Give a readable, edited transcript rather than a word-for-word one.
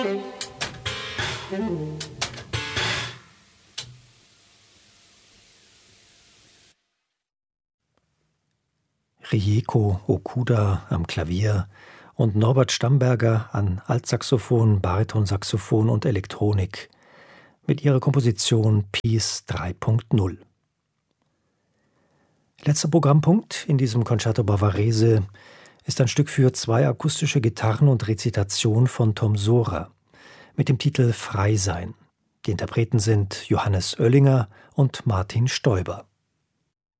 Rieko Okuda am Klavier und Norbert Stamberger an Altsaxophon, Baritonsaxophon und Elektronik mit ihrer Komposition Peace 3.0. Letzter Programmpunkt in diesem Concerto Bavarese ist ein Stück für 2 akustische Gitarren und Rezitation von Tom Sora mit dem Titel Frei sein. Die Interpreten sind Johannes Oellinger und Martin Stoiber.